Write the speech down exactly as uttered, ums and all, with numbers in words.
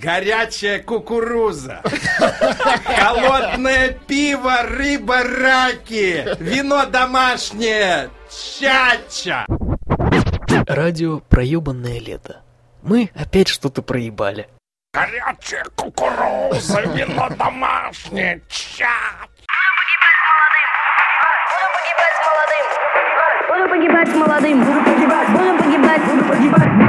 горячая кукуруза, холодное пиво, рыба, раки, вино домашнее, чача. Радио «Проебанное лето». Мы опять что-то проебали. Горячая кукуруза, вино домашнее, чача. Буду погибать с молодым. Буду погибать с молодым. Буду погибать, буду погибать, буду погибать.